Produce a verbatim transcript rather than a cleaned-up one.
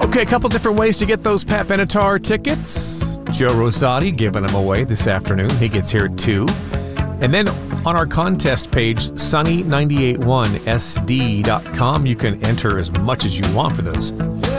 Okay, a couple different ways to get those Pat Benatar tickets. Joe Rosati giving them away this afternoon. He gets here at two. And then on our contest page, sunny nine eight one S D dot com, you can enter as much as you want for those